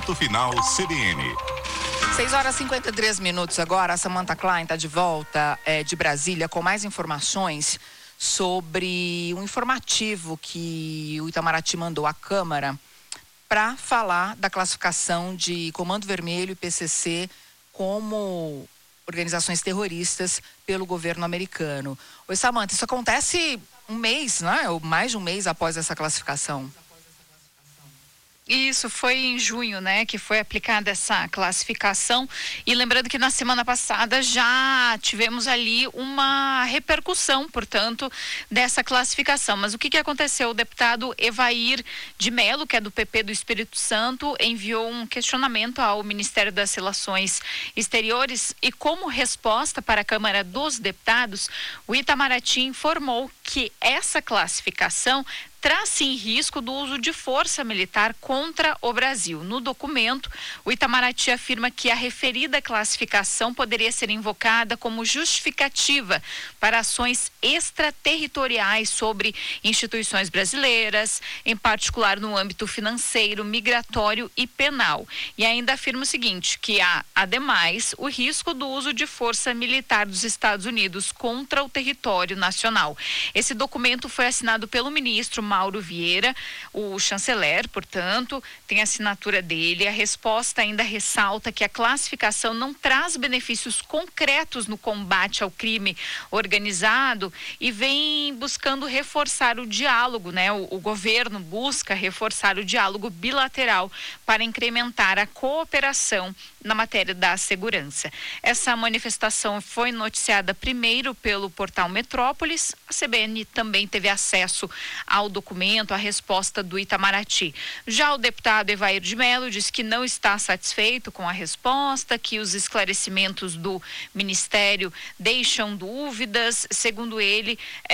Ponto Final CBN. 6h53 agora. A Samantha Klein está de volta de Brasília com mais informações sobre um informativo que o Itamaraty mandou à Câmara para falar da classificação de Comando Vermelho e PCC como organizações terroristas pelo governo americano. Oi, Samantha, isso acontece um mês, não é? Ou mais de um mês após essa classificação. Isso foi em junho, né, que foi aplicada essa classificação. E lembrando que na semana passada já tivemos ali uma repercussão, portanto, dessa classificação. Mas o que aconteceu? O deputado Evair de Mello, que é do PP do Espírito Santo, enviou um questionamento ao Ministério das Relações Exteriores e, como resposta para a Câmara dos Deputados, o Itamaraty informou que essa classificação traz em risco do uso de força militar contra o Brasil. No documento, o Itamaraty afirma que a referida classificação poderia ser invocada como justificativa para ações extraterritoriais sobre instituições brasileiras, em particular no âmbito financeiro, migratório e penal. E ainda afirma o seguinte, que há, ademais, o risco do uso de força militar dos Estados Unidos contra o território nacional. Esse documento foi assinado pelo ministro Mauro Vieira, o chanceler, portanto, tem a assinatura dele. A resposta ainda ressalta que a classificação não traz benefícios concretos no combate ao crime organizado e vem buscando reforçar o diálogo, né? O governo busca reforçar o diálogo bilateral para incrementar a cooperação na matéria da segurança. Essa manifestação foi noticiada primeiro pelo portal Metrópolis. A CBN também teve acesso ao documento, a resposta do Itamaraty. Já o deputado Evair de Mello disse que não está satisfeito com a resposta, que os esclarecimentos do Ministério deixam dúvidas. Segundo ele,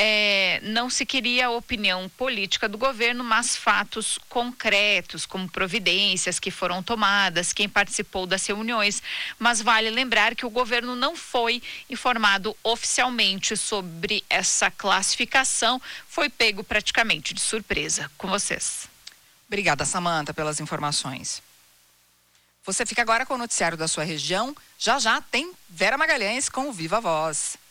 não se queria a opinião política do governo, mas fatos concretos, como providências que foram tomadas, quem participou das reuniões. Mas vale lembrar que o governo não foi informado oficialmente sobre essa classificação, foi pego praticamente de surpresa. Com vocês. Obrigada, Samantha, pelas informações. Você fica agora com o noticiário da sua região. Já tem Vera Magalhães com o Viva Voz.